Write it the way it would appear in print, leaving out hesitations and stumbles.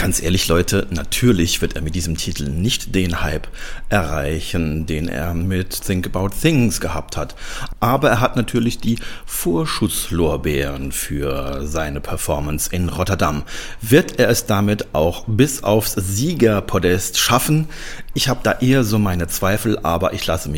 Ganz ehrlich, Leute, natürlich wird er mit diesem Titel nicht den Hype erreichen, den er mit Think About Things gehabt hat. Aber er hat natürlich die Vorschusslorbeeren für seine Performance in Rotterdam. Wird er es damit auch bis aufs Siegerpodest schaffen? Ich habe da eher so meine Zweifel, aber ich lasse mich